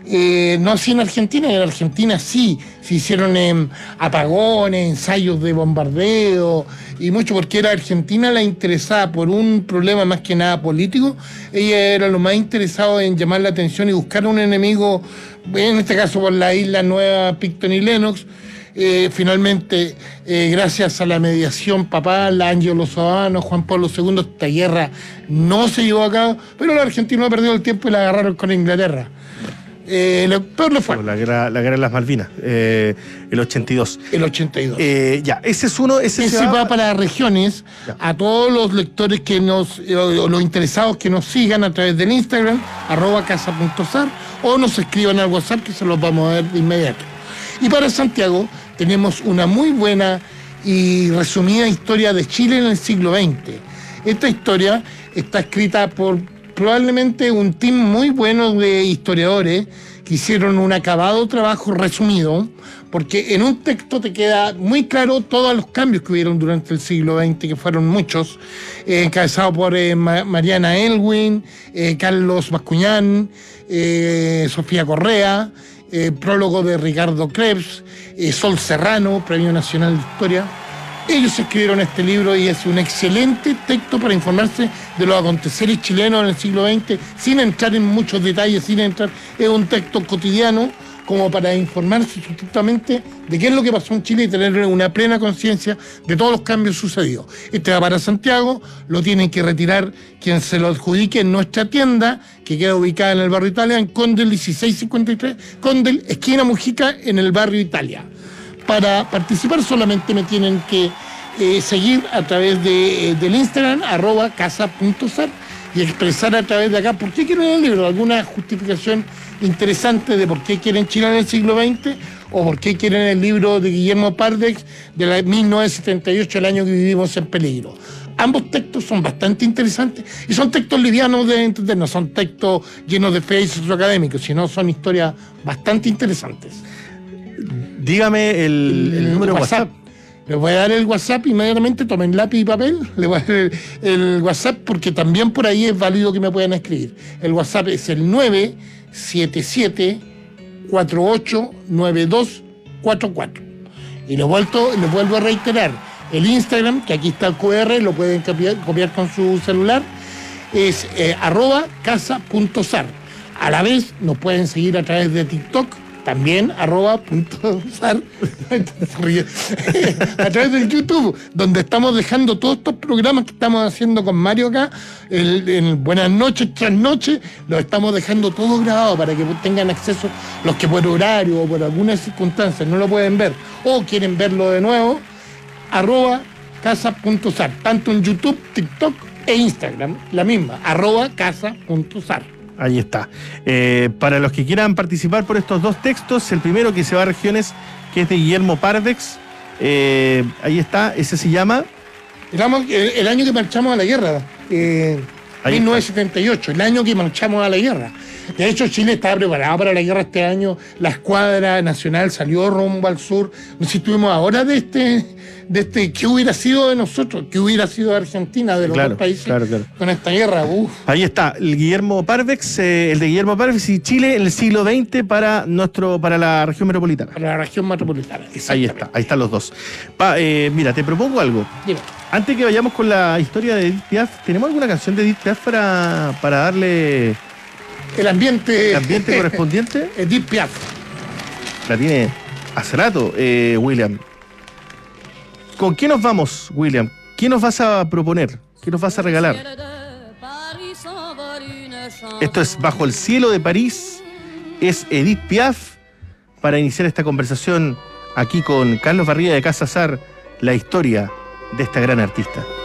No así en Argentina sí, se hicieron apagones, ensayos de bombardeo y mucho, porque era Argentina la interesada por un problema más que nada político. Ella era lo más interesado en llamar la atención y buscar un enemigo, en este caso por la isla Nueva, Picton y Lennox. Finalmente, gracias a la mediación papal, Ángelo Sodano, Juan Pablo II, esta guerra no se llevó a cabo, pero los argentinos perdieron el tiempo y la agarraron con Inglaterra. Pero no fue. La guerra de las Malvinas, el 82. El 82. Ya, ese es uno. Ese va para las regiones, ya. A todos los lectores que los interesados que nos sigan a través del Instagram, @casa.sar, o nos escriban al WhatsApp que se los vamos a ver de inmediato. Y para Santiago tenemos una muy buena y resumida historia de Chile en el siglo XX. Esta historia está escrita por probablemente un team muy bueno de historiadores que hicieron un acabado trabajo resumido, porque en un texto te queda muy claro todos los cambios que hubieron durante el siglo XX, que fueron muchos, encabezado por Mariana Elwin, Carlos Bascuñán, Sofía Correa, prólogo de Ricardo Krebs, Sol Serrano, Premio Nacional de Historia. Ellos escribieron este libro y es un excelente texto para informarse de los aconteceres chilenos en el siglo XX, sin entrar en muchos detalles, es un texto cotidiano como para informarse sustitutamente de qué es lo que pasó en Chile y tener una plena conciencia de todos los cambios sucedidos. Este va para Santiago, lo tienen que retirar quien se lo adjudique en nuestra tienda, que queda ubicada en el barrio Italia, en Condel 1653, Condel, esquina Mujica, en el barrio Italia. Para participar solamente me tienen que seguir a través del Instagram, @casa.sar, y expresar a través de acá por qué quieren el libro, alguna justificación interesante de por qué quieren Chile en el siglo XX o por qué quieren el libro de Guillermo Pardex de la 1978, el año que vivimos en peligro. Ambos textos son bastante interesantes y son textos livianos de entender, no son textos llenos de fe y socioacadémicos, sino son historias bastante interesantes. Dígame el número de WhatsApp. Les voy a dar el WhatsApp inmediatamente, tomen lápiz y papel, les voy a dar el WhatsApp porque también por ahí es válido que me puedan escribir. El WhatsApp es el 977-489244. Y les vuelvo a reiterar, el Instagram, que aquí está el QR, lo pueden copiar con su celular, es @casa.sar. A la vez nos pueden seguir a través de TikTok, también @.sar, a través del YouTube, donde estamos dejando todos estos programas que estamos haciendo con Mario acá, en Buenas noches, trasnoche, los estamos dejando todos grabados para que tengan acceso los que por horario o por alguna circunstancia no lo pueden ver o quieren verlo de nuevo, @casa.sar, tanto en YouTube, TikTok e Instagram, la misma, @casa.sar. Ahí está. Para los que quieran participar por estos dos textos, el primero que se va a regiones, que es de Guillermo Pardex, ahí está, ese se llama... El año que marchamos a la guerra, 1978, el año que marchamos a la guerra. De hecho, Chile estaba preparado para la guerra este año, la escuadra nacional salió rumbo al sur. No sé si estuvimos ahora de este, ¿qué hubiera sido de nosotros? ¿Qué hubiera sido de Argentina, de los dos países con esta guerra? Ahí está, el Guillermo Parvex, el de Guillermo Parvex y Chile en el siglo XX para la región metropolitana. Para la región metropolitana, ahí están los dos. Mira, te propongo algo. Dime. Antes que vayamos con la historia de Edith Piaf, ¿tenemos alguna canción de Edith Piaf para darle el ambiente correspondiente? Edith Piaf. La tiene hace rato, William. ¿Con qué nos vamos, William? ¿Qué nos vas a proponer? ¿Qué nos vas a regalar? Esto es Bajo el cielo de París, es Edith Piaf, para iniciar esta conversación aquí con Carlos Barría de Casa Sar, la historia de esta gran artista.